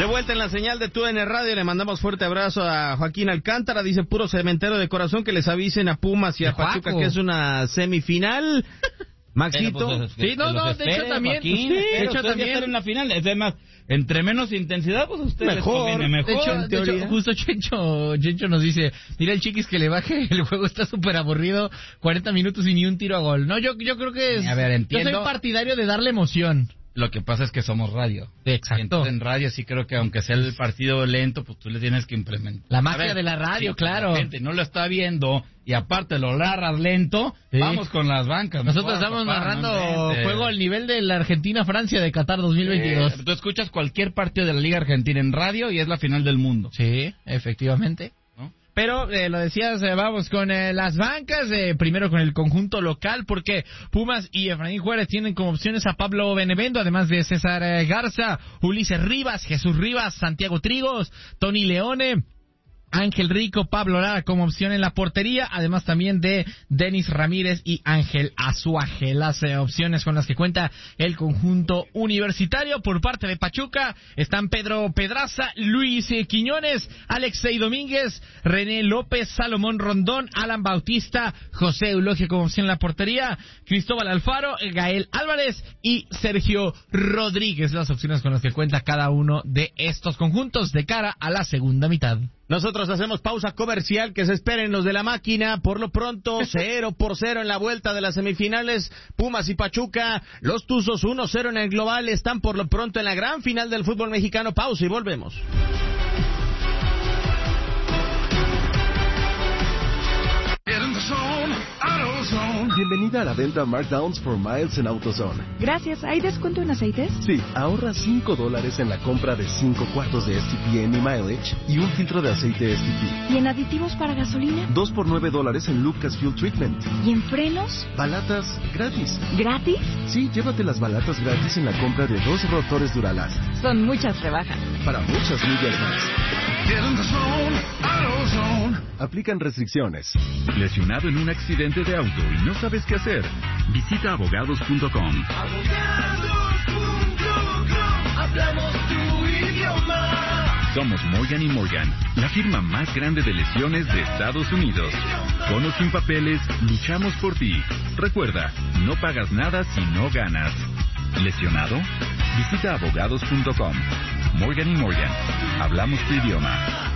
De vuelta en la señal de TUDN Radio, le mandamos fuerte abrazo a Joaquín Alcántara, dice puro cementero de corazón, que les avisen a Pumas y a Pachuca que es una semifinal. Maxito. Pues, sí, de hecho también. Joaquín, de hecho también en la final. Es más, entre menos intensidad, pues usted mejor. De hecho, justo Chencho nos dice, mira el Chiquis que le baje, el juego está súper aburrido, 40 minutos y ni un tiro a gol. No, yo creo que es... A ver, entiendo. Yo soy partidario de darle emoción. Lo que pasa es que somos radio. Exacto. Entonces, en radio sí creo que aunque sea el partido lento, pues tú le tienes que implementar. La magia de la radio, sí, claro. La gente no lo está viendo y aparte lo narras lento, sí. Vamos con las bancas. Nosotros estamos narrando juego al nivel de la Argentina-Francia de Qatar 2022. Tú escuchas cualquier partido de la Liga Argentina en radio y es la final del mundo. Sí, efectivamente. Pero lo decías, vamos con las bancas, primero con el conjunto local, porque Pumas y Efraín Juárez tienen como opciones a Pablo Benevendo, además de César Garza, Ulises Rivas, Jesús Rivas, Santiago Trigos, Tony Leone, Ángel Rico, Pablo Lara como opción en la portería, además también de Denis Ramírez y Ángel Azuaje. Las opciones con las que cuenta el conjunto universitario. Por parte de Pachuca están Pedro Pedraza, Luis Quiñones, Alexei Domínguez, René López, Salomón Rondón, Alan Bautista, José Eulogio como opción en la portería, Cristóbal Alfaro, Gael Álvarez y Sergio Rodríguez. Las opciones con las que cuenta cada uno de estos conjuntos de cara a la segunda mitad. Nosotros hacemos pausa comercial, que se esperen los de la máquina. Por lo pronto, 0-0 en la vuelta de las semifinales. Pumas y Pachuca, los Tuzos 1-0 en el global. Están por lo pronto en la gran final del fútbol mexicano. Pausa y volvemos. Bienvenida a la venta Markdowns for Miles en AutoZone. Gracias. ¿Hay descuento en aceites? Sí, ahorra $5 en la compra de 5 cuartos de STP Any Mileage y un filtro de aceite STP. ¿Y en aditivos para gasolina? 2 por $9 en Lucas Fuel Treatment. ¿Y en frenos? Balatas gratis. ¿Gratis? Sí, llévate las balatas gratis en la compra de 2 rotores Duralast. Son muchas rebajas. Para muchas millas más. Aplican restricciones. ¿Lesionado en un accidente de auto y no sabes qué hacer? Visita abogados.com. Hablamos tu idioma. Somos Morgan & Morgan, la firma más grande de lesiones de Estados Unidos. Con o sin papeles, luchamos por ti. Recuerda, no pagas nada si no ganas. ¿Lesionado? Visita abogados.com. Morgan & Morgan. Hablamos tu idioma.